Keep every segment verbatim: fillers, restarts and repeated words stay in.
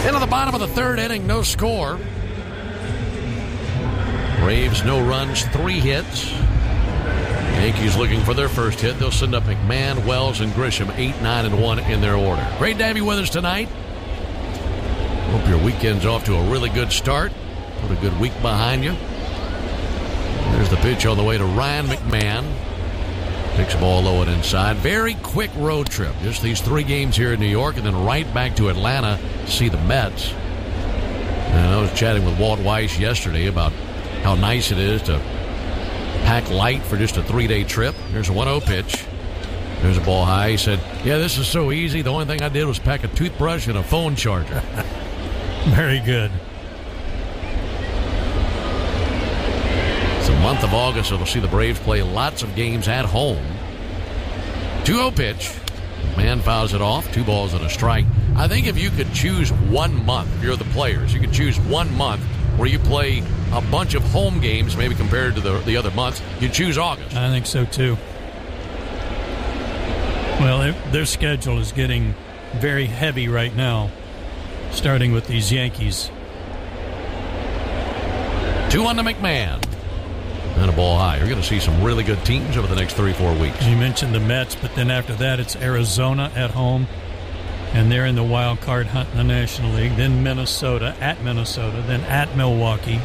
Into the bottom of the third inning, no score. Braves, no runs, three hits. Yankees looking for their first hit. They'll send up McMahon, Wells, and Grisham, eight, nine, and one in their order. Great to have you with us tonight. Hope your weekend's off to a really good start. Put a good week behind you. There's the pitch on the way to Ryan McMahon. Takes the ball low and inside. Very quick road trip. Just these three games here in New York and then right back to Atlanta to see the Mets. And I was chatting with Walt Weiss yesterday about how nice it is to pack light for just a three-day trip. There's a one oh pitch. There's a ball high. He said, yeah, this is so easy. The only thing I did was pack a toothbrush and a phone charger. Very good. It's the month of August, so we'll see the Braves play lots of games at home. two oh pitch. Man fouls it off. Two balls and a strike. I think if you could choose one month, if you're the players, you could choose one month where you play a bunch of home games, maybe compared to the, the other months, you choose August. I think so, too. Well, it, their schedule is getting very heavy right now, starting with these Yankees. Two on to McMahon. And a ball high. You're going to see some really good teams over the next three, four weeks. You mentioned the Mets, but then after that, it's Arizona at home. And they're in the wild card hunt in the National League. Then Minnesota, at Minnesota. Then at Milwaukee.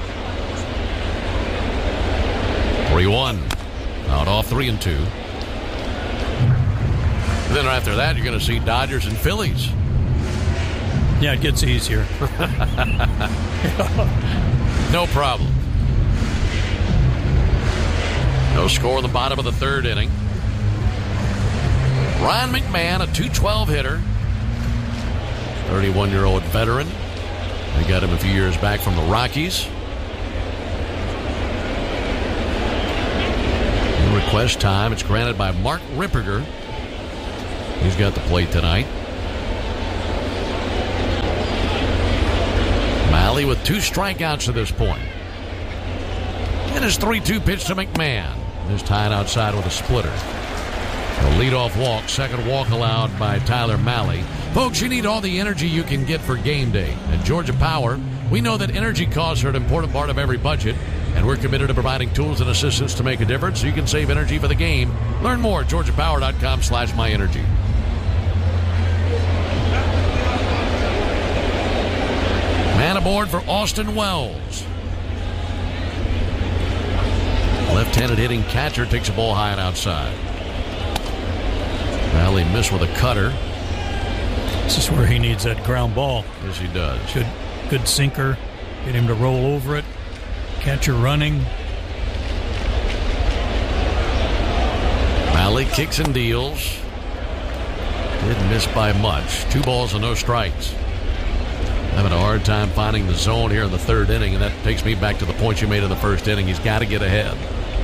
three one. Out off three and two. And then after that, you're going to see Dodgers and Phillies. Yeah, it gets easier. No problem. No score in the bottom of the third inning. Ryan McMahon, a two twelve hitter. thirty-one-year-old veteran. They got him a few years back from the Rockies. No request time. It's granted by Mark Ripperger. He's got the plate tonight. Malley with two strikeouts to this point. And his three two pitch to McMahon. Is tied outside with a splitter. A leadoff walk, second walk allowed by Tyler Malley. Folks, you need all the energy you can get for game day. At Georgia Power, we know that energy costs are an important part of every budget, and we're committed to providing tools and assistance to make a difference so you can save energy for the game. Learn more at georgia power dot com slash my energy. Man aboard for Austin Wells. Left-handed hitting catcher takes a ball high and outside. Malley missed with a cutter. This is where he needs that ground ball. Yes, he does. Good, good sinker. Get him to roll over it. Catcher running. Malley kicks and deals. Didn't miss by much. Two balls and no strikes. Having a hard time finding the zone here in the third inning, and that takes me back to the point you made in the first inning. He's got to get ahead.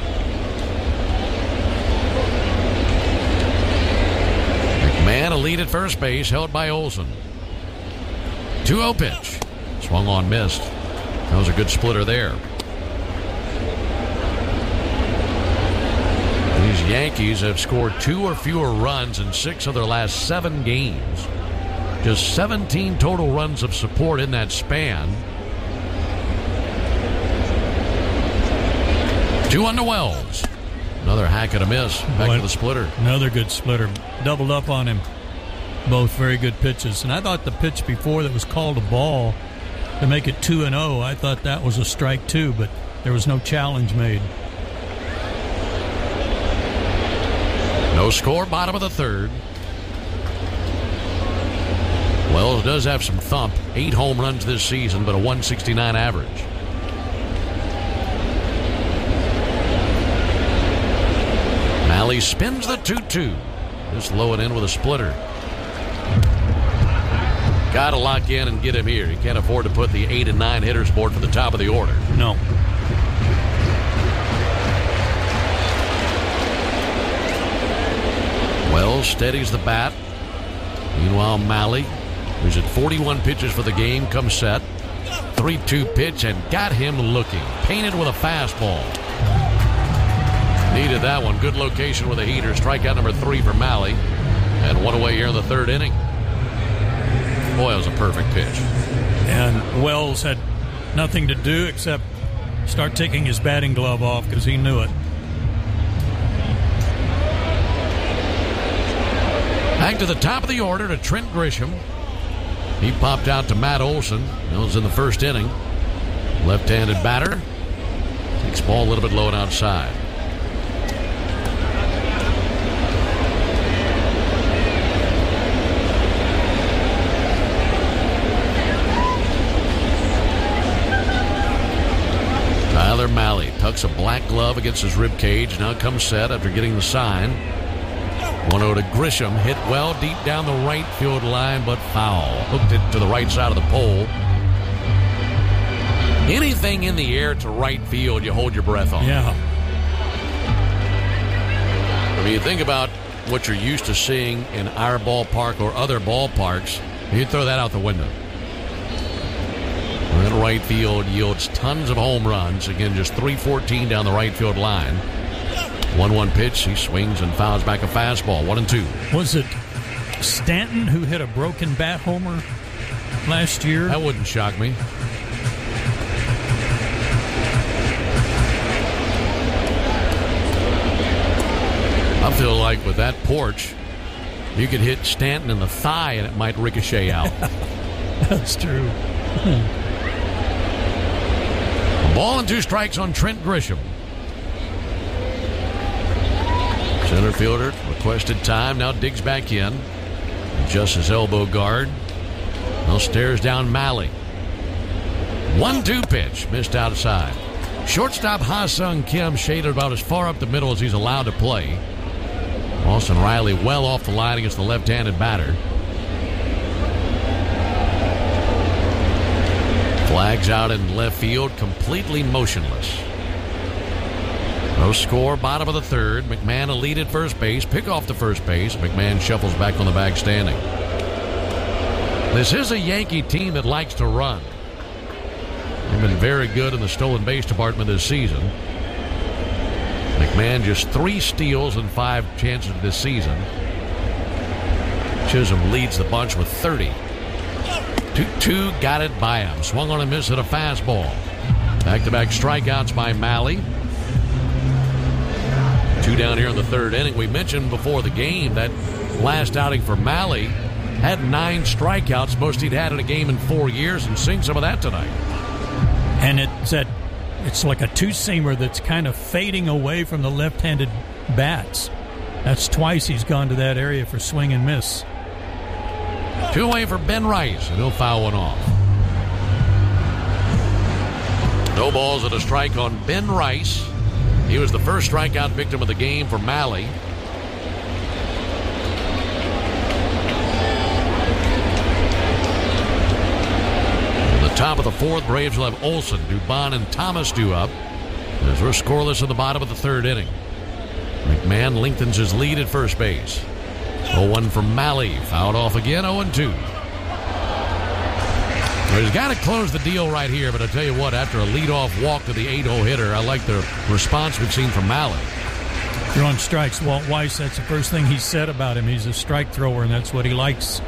McMahon, a lead at first base, held by Olsen. two oh pitch. Swung on, missed. That was a good splitter there. These Yankees have scored two or fewer runs in six of their last seven games. Just seventeen total runs of support in that span. Two on to Wells. Another hack and a miss. Back Boy, to the splitter. Another good splitter. Doubled up on him. Both very good pitches. And I thought the pitch before that was called a ball to make it two and oh, I thought that was a strike too, but there was no challenge made. No score, bottom of the third. Wells does have some thump. Eight home runs this season, but a one sixty-nine average. Malley spins the two two. Just low it in with a splitter. Got to lock in and get him here. He can't afford to put the eight and nine hitters board for the top of the order. No. Wells steadies the bat. Meanwhile, Malley, who's at forty-one pitches for the game, comes set. three two pitch and got him looking. Painted with a fastball. Needed that one. Good location with a heater. Strikeout number three for Malley. And one away here in the third inning. Boy, it was a perfect pitch. And Wells had nothing to do except start taking his batting glove off because he knew it. Back to the top of the order to Trent Grisham. He popped out to Matt Olson. That was in the first inning. Left-handed batter. Takes ball a little bit low and outside. Tyler Mahle tucks a black glove against his rib cage. Now comes set after getting the sign. one oh to Grisham. Hit well deep down the right field line, but foul. Hooked it to the right side of the pole. Anything in the air to right field, you hold your breath on. Yeah. I mean, you think about what you're used to seeing in our ballpark or other ballparks, you throw that out the window. And right field yields tons of home runs. Again, just three fourteen down the right field line. one one pitch. He swings and fouls back a fastball. one and two. Was it Stanton who hit a broken bat homer last year? That wouldn't shock me. I feel like with that porch, you could hit Stanton in the thigh and it might ricochet out. That's true. Ball and two strikes on Trent Grisham. Center fielder requested time. Now digs back in. Adjusts his elbow guard. Now stares down Mahle. one two pitch. Missed outside. Shortstop Ha-Sung Kim shaded about as far up the middle as he's allowed to play. Austin Riley well off the line against the left-handed batter. Flags out in left field, completely motionless. No score, bottom of the third. McMahon a lead at first base, pick off the first base. McMahon shuffles back on the bag standing. This is a Yankee team that likes to run. They've been very good in the stolen base department this season. McMahon just three steals and five chances this season. Chisholm leads the bunch with thirty. two two got it by him. Swung on a miss at a fastball. Back-to-back strikeouts by Mahle. Two down here in the third inning. We mentioned before the game that last outing for Mahle had nine strikeouts, most he'd had in a game in four years, and seeing some of that tonight. And it's that it's like a two-seamer that's kind of fading away from the left-handed bats. That's twice he's gone to that area for swing and miss. Two away for Ben Rice, and he'll foul one off. No balls and a strike on Ben Rice. He was the first strikeout victim of the game for Mahle. In the top of the fourth, Braves will have Olson, Dubon, and Thomas due up as we're scoreless in the bottom of the third inning. McMahon lengthens his lead at first base. oh one from Mahle. Fouled off again, oh and two. Well, he's got to close the deal right here, but I tell you what, after a leadoff walk to the eight-hole hitter, I like the response we've seen from Mahle. Throwing strikes, Walt Weiss, that's the first thing he said about him. He's a strike thrower, and that's what he likes.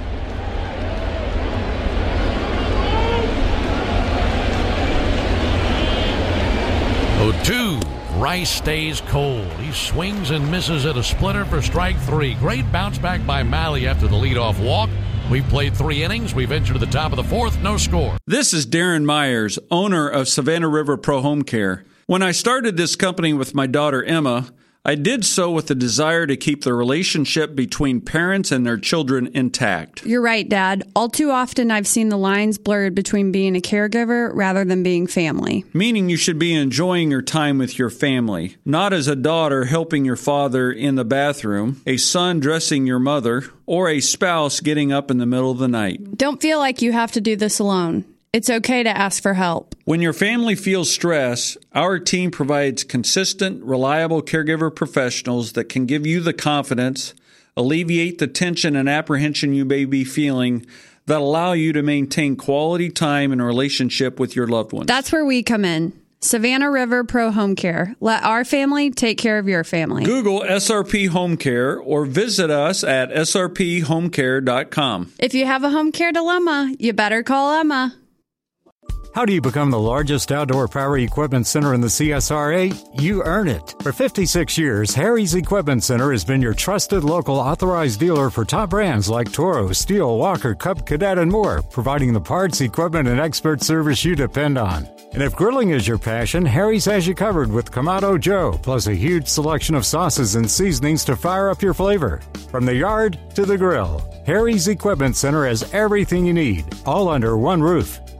oh two. Rice stays cold. He swings and misses at a splitter for strike three. Great bounce back by Mahle after the leadoff walk. We've played three innings. We've entered to the top of the fourth. No score. This is Darren Myers, owner of Savannah River Pro Home Care. When I started this company with my daughter Emma, I did so with the desire to keep the relationship between parents and their children intact. You're right, Dad. All too often I've seen the lines blurred between being a caregiver rather than being family. Meaning you should be enjoying your time with your family, not as a daughter helping your father in the bathroom, a son dressing your mother, or a spouse getting up in the middle of the night. Don't feel like you have to do this alone. It's okay to ask for help. When your family feels stress, our team provides consistent, reliable caregiver professionals that can give you the confidence, alleviate the tension and apprehension you may be feeling, that allow you to maintain quality time and relationship with your loved ones. That's where we come in. Savannah River Pro Home Care. Let our family take care of your family. Google S R P Home Care or visit us at S R P home care dot com. If you have a home care dilemma, you better call Emma. How do you become the largest outdoor power equipment center in the C S R A? You earn it. For fifty-six years, Harry's Equipment Center has been your trusted local authorized dealer for top brands like Toro, Steel, Walker, Cub, Cadet, and more, providing the parts, equipment, and expert service you depend on. And if grilling is your passion, Harry's has you covered with Kamado Joe, plus a huge selection of sauces and seasonings to fire up your flavor. From the yard to the grill, Harry's Equipment Center has everything you need, all under one roof.